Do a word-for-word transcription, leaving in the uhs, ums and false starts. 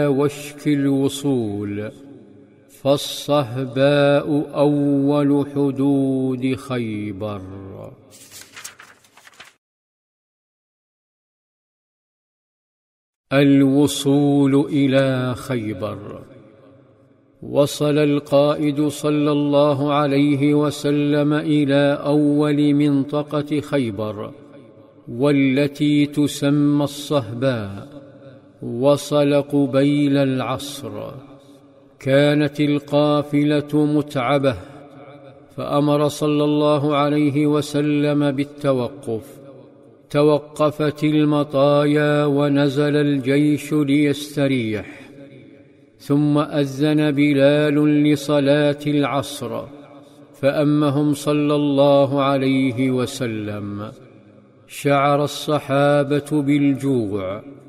وشك الوصول، فالصهباء أول حدود خيبر. الوصول إلى خيبر. وصل القائد صلى الله عليه وسلم إلى أول منطقة خيبر، والتي تسمى الصهباء. وصل قبيل العصر. كانت القافلة متعبة، فأمر صلى الله عليه وسلم بالتوقف. توقفت المطايا ونزل الجيش ليستريح، ثم أذن بلال لصلاة العصر، فأمهم صلى الله عليه وسلم. شعر الصحابة بالجوع،